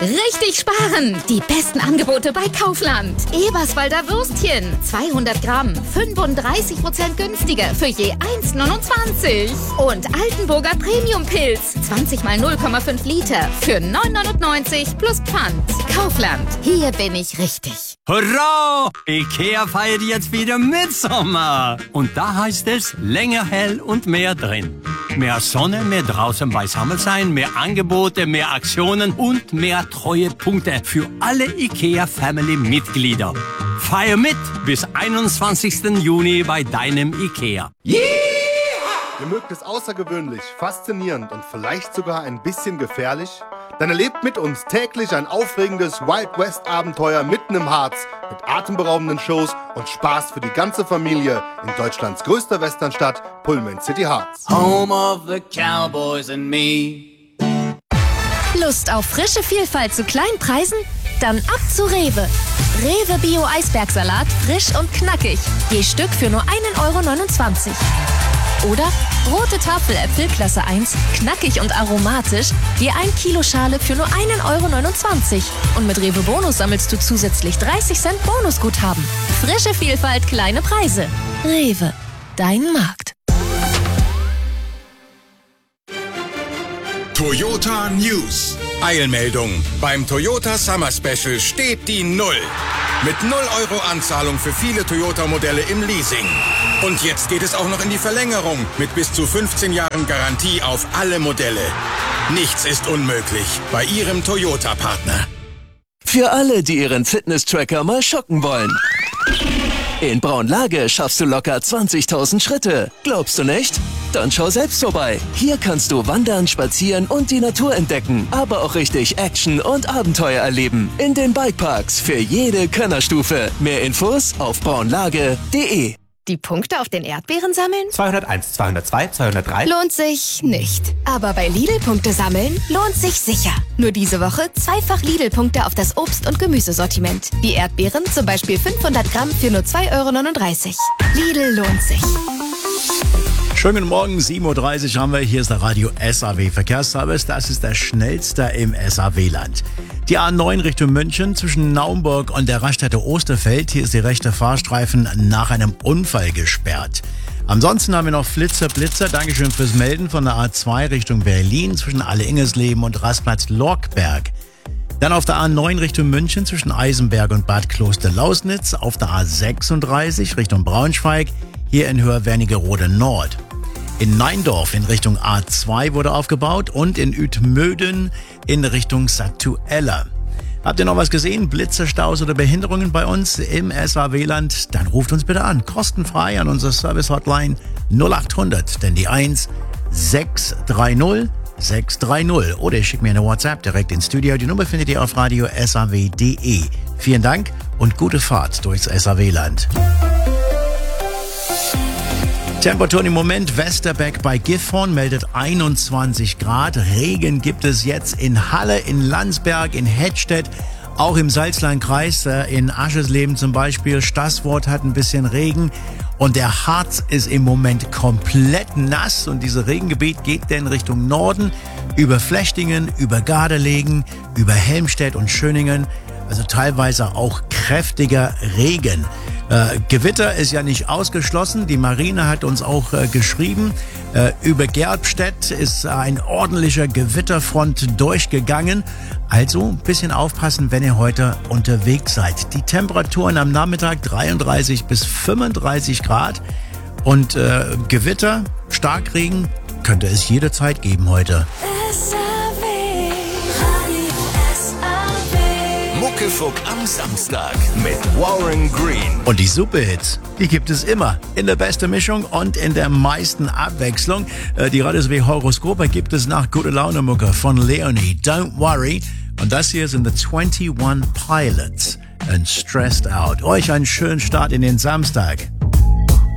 Richtig sparen! Die besten Angebote bei Kaufland. Eberswalder Würstchen, 200 Gramm, 35% günstiger für je 1,29. Und Altenburger Premium-Pilz, 20 mal 0,5 Liter für 9,99 plus Pfand. Kaufland, hier bin ich richtig. Hurra! IKEA feiert jetzt wieder Mitsommer. Und da heißt es, länger hell und mehr drin. Mehr Sonne, mehr draußen beisammen sein, mehr Angebote, mehr Aktionen und mehr Treuepunkte für alle IKEA-Family-Mitglieder. Feier mit bis 21. Juni bei deinem IKEA. Yeah! Ihr mögt es außergewöhnlich, faszinierend und vielleicht sogar ein bisschen gefährlich? Dann erlebt mit uns täglich ein aufregendes Wild West-Abenteuer mitten im Harz mit atemberaubenden Shows und Spaß für die ganze Familie in Deutschlands größter Westernstadt, Pullman City Harz. Home of the Cowboys and me. Lust auf frische Vielfalt zu kleinen Preisen? Dann ab zu Rewe. Rewe Bio Eisbergsalat, frisch und knackig. Je Stück für nur 1,29 €. Oder rote Tafeläpfel Klasse 1, knackig und aromatisch, je 1 Kilo Schale für nur 1,29 €. Und mit Rewe Bonus sammelst du zusätzlich 30 Cent Bonusguthaben. Frische Vielfalt, kleine Preise. Rewe, dein Markt. Toyota News. Eilmeldung. Beim Toyota Summer Special steht die 0. Mit 0 € Anzahlung für viele Toyota-Modelle im Leasing. Und jetzt geht es auch noch in die Verlängerung mit bis zu 15 Jahren Garantie auf alle Modelle. Nichts ist unmöglich bei Ihrem Toyota-Partner. Für alle, die ihren Fitness-Tracker mal schocken wollen. In Braunlage schaffst du locker 20.000 Schritte. Glaubst du nicht? Dann schau selbst vorbei. Hier kannst du wandern, spazieren und die Natur entdecken, aber auch richtig Action und Abenteuer erleben. In den Bikeparks für jede Könnerstufe. Mehr Infos auf braunlage.de. Die Punkte auf den Erdbeeren sammeln? 201, 202, 203. Lohnt sich nicht. Aber bei Lidl-Punkte sammeln lohnt sich sicher. Nur diese Woche zweifach Lidl-Punkte auf das Obst- und Gemüsesortiment. Die Erdbeeren zum Beispiel 500 Gramm für nur 2,39 €. Lidl lohnt sich. Schönen guten Morgen, 7:30 Uhr haben wir. Hier ist der Radio SAW Verkehrsservice. Das ist der schnellste im SAW-Land. Die A9 Richtung München zwischen Naumburg und der Raststätte Osterfeld. Hier ist die rechte Fahrstreifen nach einem Unfall gesperrt. Ansonsten haben wir noch Flitzer, Blitzer. Dankeschön fürs Melden von der A2 Richtung Berlin zwischen Alle-Ingersleben und Rastplatz Lorkberg. Dann auf der A9 Richtung München zwischen Eisenberg und Bad Kloster-Lausnitz. Auf der A36 Richtung Braunschweig. Hier in Höher-Wernigerode Nord. In Neindorf in Richtung A2 wurde aufgebaut und in Uetmöden in Richtung Sattuella. Habt ihr noch was gesehen? Blitze, Staus oder Behinderungen bei uns im SAW-Land? Dann ruft uns bitte an. Kostenfrei an unsere Service-Hotline 0800, denn die 1 630 630. Oder ihr schickt mir eine WhatsApp direkt ins Studio. Die Nummer findet ihr auf radio SAW.de. Vielen Dank und gute Fahrt durchs SAW-Land. Temperaturen im Moment, Westerbeck bei Gifhorn meldet 21 Grad. Regen gibt es jetzt in Halle, in Landsberg, in Hettstedt, auch im Salzlandkreis, in Aschesleben zum Beispiel. Staßwort hat ein bisschen Regen und der Harz ist im Moment komplett nass und dieses Regengebiet geht dann Richtung Norden, über Flechtingen, über Gardelegen, über Helmstedt und Schöningen. Also teilweise auch kräftiger Regen. Gewitter ist ja nicht ausgeschlossen. Die Marine hat uns auch geschrieben, über Gerbstedt ist ein ordentlicher Gewitterfront durchgegangen. Also ein bisschen aufpassen, wenn ihr heute unterwegs seid. Die Temperaturen am Nachmittag 33 bis 35 Grad und Gewitter, Starkregen könnte es jederzeit geben heute. Muckefuck am Samstag mit Warren Green. Und die Superhits, die gibt es immer in der besten Mischung und in der meisten Abwechslung. Die Radio Horoskope gibt es nach Gute Laune Mucke von Leonie. Don't worry. Und das hier sind the 21 Pilots and Stressed Out. Euch einen schönen Start in den Samstag.